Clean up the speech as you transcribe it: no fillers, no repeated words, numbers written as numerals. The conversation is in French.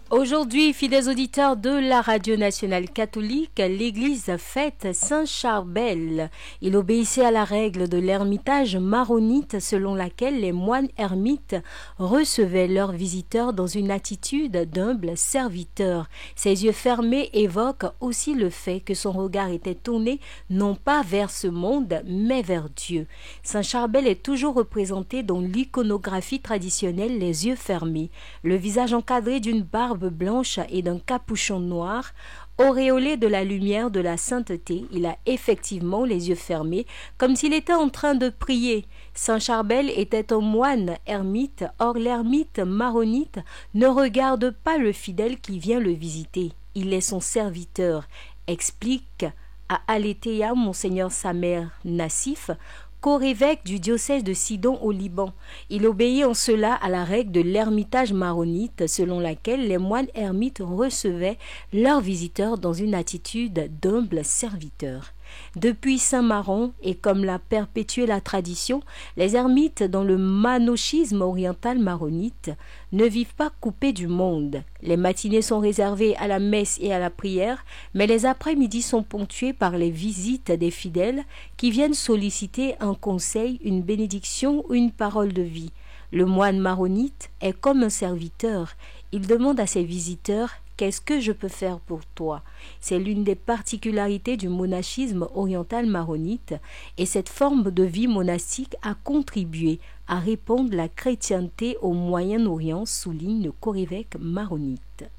Aujourd'hui, fidèles auditeurs de la Radio nationale catholique, l'Église fête Saint Charbel. Il obéissait à la règle de l'ermitage maronite selon laquelle les moines ermites recevaient leurs visiteurs dans une attitude d'humble serviteur. Ses yeux fermés évoquent aussi le fait que son regard était tourné non pas vers ce monde, mais vers Dieu. Saint Charbel est toujours représenté dans l'iconographie traditionnelle les yeux fermés, le visage encadré d'une barbe blanche et d'un capuchon noir. Auréolé de la lumière de la sainteté, il a effectivement les yeux fermés, comme s'il était en train de prier. Saint Charbel était un moine ermite, or l'ermite maronite ne regarde pas le fidèle qui vient le visiter. Il est son serviteur, explique à Aletheia Monseigneur Samer Nassif, co-évêque du diocèse de Sidon au Liban. Il obéit en cela à la règle de l'ermitage maronite selon laquelle les moines ermites recevaient leurs visiteurs dans une attitude d'humble serviteur. Depuis Saint Maron, et comme l'a perpétué la tradition, les ermites dans le manochisme oriental maronite ne vivent pas coupés du monde. Les matinées sont réservées à la messe et à la prière, mais les après-midi sont ponctués par les visites des fidèles qui viennent solliciter un conseil, une bénédiction ou une parole de vie. Le moine maronite est comme un serviteur. Il demande à ses visiteurs: qu'est-ce que je peux faire pour toi? C'est l'une des particularités du monachisme oriental maronite, et cette forme de vie monastique a contribué à répandre la chrétienté au Moyen-Orient, souligne le co-évêque maronite.